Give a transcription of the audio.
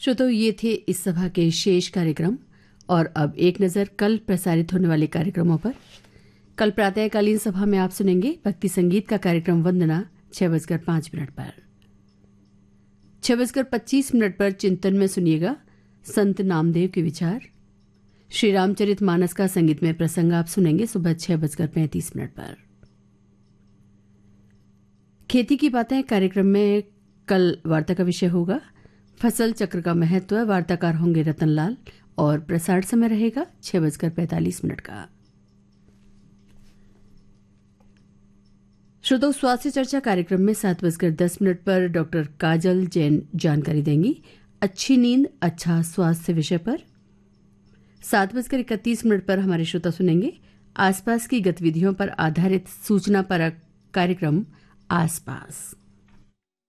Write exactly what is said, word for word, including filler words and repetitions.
श्रोताओं, ये थे इस सभा के शेष कार्यक्रम। और अब एक नज़र कल प्रसारित होने वाले कार्यक्रमों पर। कल प्रातःकालीन सभा में आप सुनेंगे भक्ति संगीत का कार्यक्रम वंदना छह बजकर पांच मिनट पर। छह बजकर पच्चीस मिनट पर चिंतन में सुनिएगा संत नामदेव के विचार। श्री रामचरित मानस का संगीत में प्रसंग आप सुनेंगे सुबह छह बजकर पैंतीस मिनट पर। खेती की बातें कार्यक्रम में कल वार्ता का विषय होगा फसल चक्र का महत्व। वार्ताकार होंगे रतनलाल और प्रसारण समय रहेगा छह बजकर पैंतालीस मिनट का। श्रोताओं, स्वास्थ्य चर्चा कार्यक्रम में सात बजकर दस मिनट पर डॉक्टर काजल जैन जानकारी देंगी अच्छी नींद अच्छा स्वास्थ्य विषय पर। सात बजकर इकतीस मिनट पर हमारे श्रोता सुनेंगे आसपास की गतिविधियों पर आधारित सूचना परक कार्यक्रम आसपास।